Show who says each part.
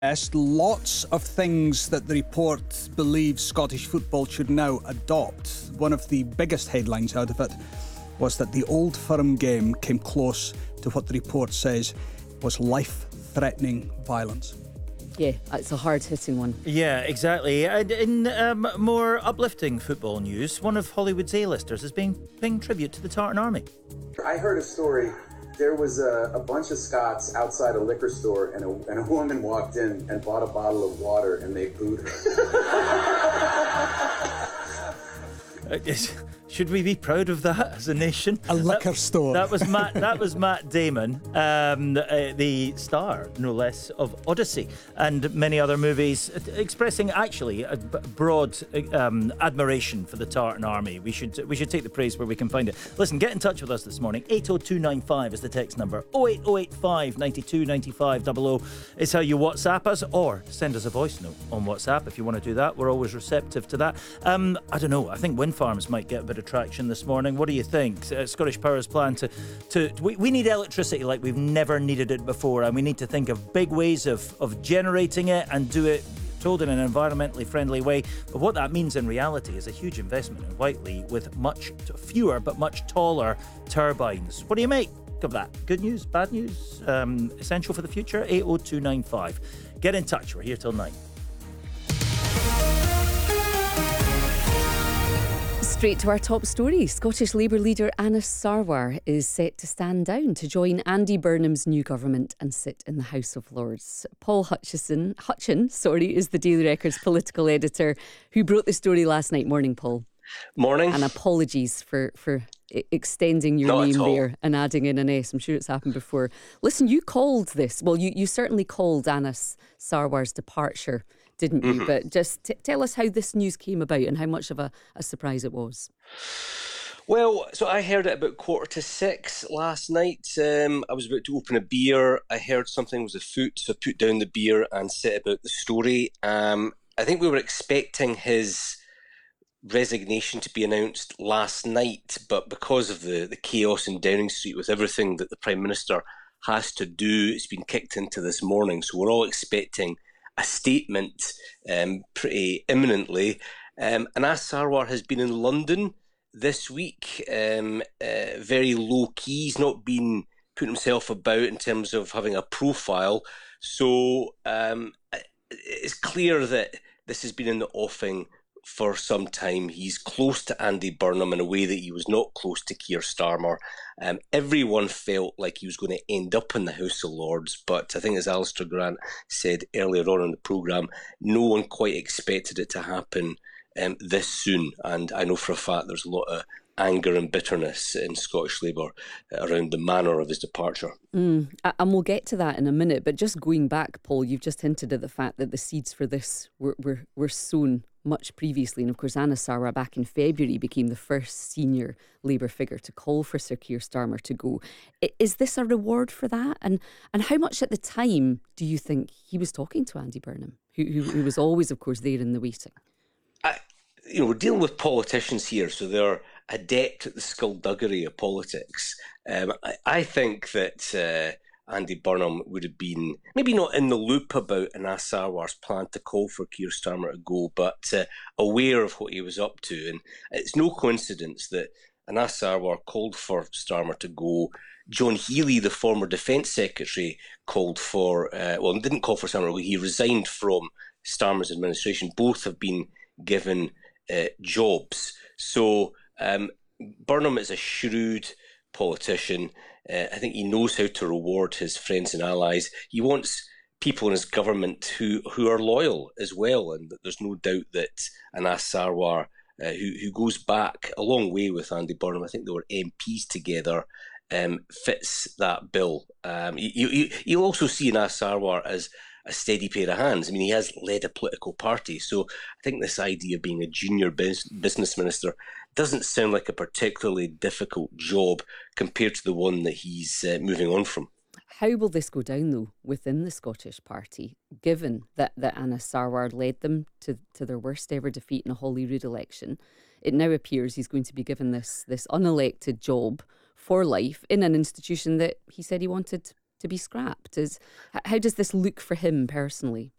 Speaker 1: Yes, lots of things that the report believes Scottish football should now adopt. One of the biggest headlines out of it was that the Old Firm game came close to what the report says was life-threatening violence.
Speaker 2: Yeah, it's a hard-hitting one.
Speaker 3: Yeah, exactly. And in more uplifting football news, one of Hollywood's A-listers is paying tribute to the Tartan Army.
Speaker 4: I heard a story. There was a bunch of Scots outside a liquor store, and a woman walked in and bought a bottle of water, and they booed her.
Speaker 3: Should we be proud of that as a nation?
Speaker 1: A liquor store.
Speaker 3: That was Matt Damon, the star, no less, of Odyssey and many other movies, expressing actually a broad admiration for the Tartan Army. We should take the praise where we can find it. Listen, get in touch with us this morning. 80295 is the text number. 08085 92 95 00 is how you WhatsApp us, or send us a voice note on WhatsApp if you want to do that. We're always receptive to that. I don't know. I think wind farms might get a bit of traction this morning. What do you think? Scottish Power's plan we need electricity like we've never needed it before, and we need to think of big ways of generating it and do it told in an environmentally friendly way. But what that means in reality is a huge investment in Whiteley with much fewer but much taller turbines. What do you make of that? Good news? Bad news? Essential for the future? 80295. Get in touch. We're here till 9.
Speaker 2: Straight to our top story. Scottish Labour leader Anas Sarwar is set to stand down to join Andy Burnham's new government and sit in the House of Lords. Paul Hutchin is the Daily Record's political editor who broke the story last night. Morning, Paul.
Speaker 5: Morning.
Speaker 2: And apologies for extending your name there and adding in an S. I'm sure it's happened before. Listen, you called this. Well, you certainly called Anas Sarwar's departure, didn't you? Mm-hmm. But just tell us how this news came about and how much of a surprise it was.
Speaker 5: Well, so I heard it about 5:45 last night. I was about to open a beer. I heard something was afoot, so I put down the beer and set about the story. I think we were expecting his resignation to be announced last night, but because of the chaos in Downing Street with everything that the Prime Minister has to do, it's been kicked into this morning. So we're all expecting a statement pretty imminently. Anas Sarwar has been in London this week, very low key. He's not been putting himself about in terms of having a profile. So it's clear that this has been in the offing for some time. He's close to Andy Burnham in a way that he was not close to Keir Starmer. Everyone felt like he was going to end up in the House of Lords, but I think, as Alistair Grant said earlier on in the programme, no one quite expected it to happen this soon. And I know for a fact there's a lot of anger and bitterness in Scottish Labour around the manner of his departure.
Speaker 2: And we'll get to that in a minute, but just going back, Paul, you've just hinted at the fact that the seeds for this were sown much previously, and of course Anas Sarwar back in February became the first senior Labour figure to call for Sir Keir Starmer to go. Is this a reward for that? And how much at the time do you think he was talking to Andy Burnham, who was always, of course, there in the waiting?
Speaker 5: We're dealing with politicians here, so they're adept at the skullduggery of politics. I think that Andy Burnham would have been maybe not in the loop about Anas Sarwar's plan to call for Keir Starmer to go, but aware of what he was up to. And it's no coincidence that Anas Sarwar called for Starmer to go. John Healey, the former Defence Secretary, didn't call for Starmer. He resigned from Starmer's administration. Both have been given jobs. So Burnham is a shrewd politician. I think he knows how to reward his friends and allies. He wants people in his government who are loyal as well, and there's no doubt that Anas Sarwar, who goes back a long way with Andy Burnham, I think they were MPs together, fits that bill. You'll also see Anas Sarwar as a steady pair of hands. I mean, he has led a political party, so I think this idea of being a junior business minister doesn't sound like a particularly difficult job compared to the one that he's moving on from.
Speaker 2: How will this go down, though, within the Scottish Party, given that Anas Sarwar led them to their worst ever defeat in a Holyrood election? It now appears he's going to be given this unelected job for life in an institution that he said he wanted to be scrapped. How does this look for him personally?